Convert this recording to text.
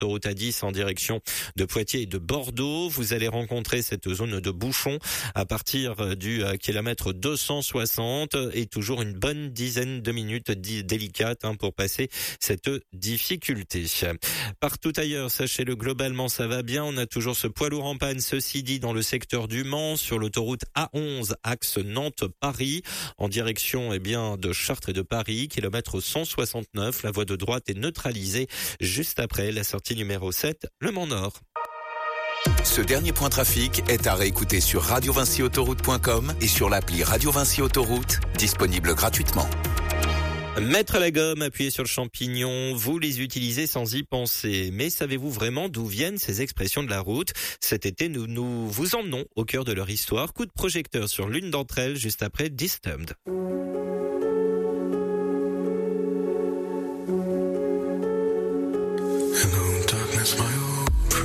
autoroute A10 en direction de Poitiers et de Bordeaux. Vous allez rencontrer cette zone de bouchons à partir du kilomètre 260 et toujours une bonne dizaine de minutes délicates pour passer cette difficulté. Partout ailleurs, sachez-le, globalement ça va bien. On a toujours ce poids lourd en panne, ceci dit, dans le secteur du Mans, sur l'autoroute A11, axe Nantes-Paris, en direction de Chartres et de Paris, kilomètre 169. La voie de droite est neutralisée juste après la sortie numéro 7, le Mans Nord. Ce dernier point trafic est à réécouter sur radiovinciautoroute.com et sur l'appli Radio Vinci Autoroute, disponible gratuitement. Mettre la gomme, appuyer sur le champignon, vous les utilisez sans y penser. Mais savez-vous vraiment d'où viennent ces expressions de la route ? Cet été, nous vous emmenons au cœur de leur histoire. Coup de projecteur sur l'une d'entre elles, juste après Disturbed.